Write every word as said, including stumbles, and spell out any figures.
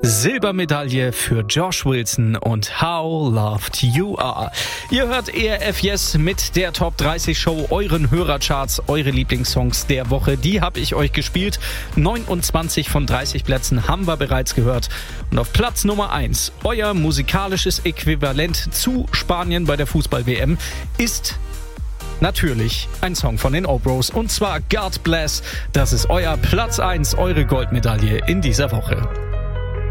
Silbermedaille für Josh Wilson und How Loved You Are. Ihr hört E R F Yes mit der Top dreißig Show, euren Hörercharts, eure Lieblingssongs der Woche. Die habe ich euch gespielt. neunundzwanzig von dreißig Plätzen haben wir bereits gehört. Und auf Platz Nummer eins, euer musikalisches Äquivalent zu Spanien bei der Fußball-W M, ist natürlich ein Song von den Obros, und zwar God Bless. Das ist euer Platz eins, eure Goldmedaille in dieser Woche.